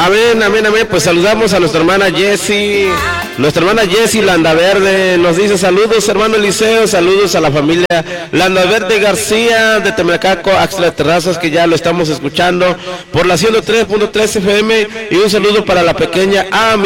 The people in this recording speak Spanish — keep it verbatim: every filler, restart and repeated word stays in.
Amén, amén, amén. Pues saludamos a nuestra hermana Jessie. Nuestra hermana Jessie Landaverde nos dice saludos, hermano Eliseo, saludos a la familia Landaverde García de Temecaco, Axla de Terrazas, que ya lo estamos escuchando por la ciento tres punto tres F M, y un saludo para la pequeña Ami.